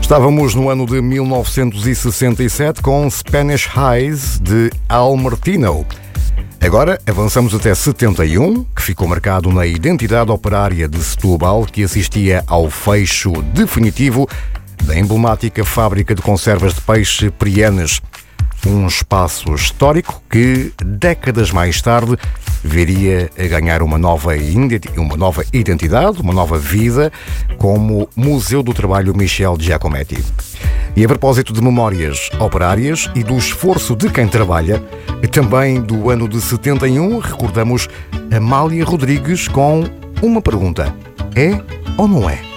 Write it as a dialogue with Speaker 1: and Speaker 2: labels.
Speaker 1: Estávamos no ano de 1967 com Spanish Highs de Al Martino. Agora avançamos até 71, que ficou marcado na identidade operária de Setúbal, que assistia ao fecho definitivo da emblemática fábrica de conservas de peixe Prianes. Um espaço histórico que, décadas mais tarde, viria a ganhar uma nova identidade, uma nova vida, como Museu do Trabalho Michel Giacometti. E a propósito de memórias operárias e do esforço de quem trabalha, também do ano de 71, recordamos Amália Rodrigues com uma pergunta: é ou não é?